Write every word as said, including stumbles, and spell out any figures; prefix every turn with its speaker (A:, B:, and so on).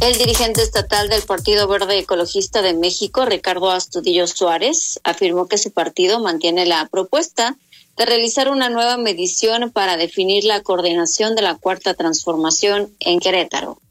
A: El dirigente estatal del Partido Verde Ecologista de México, Ricardo Astudillo Suárez, afirmó que su partido mantiene la propuesta de realizar una nueva medición para definir la coordinación de la Cuarta Transformación en Querétaro.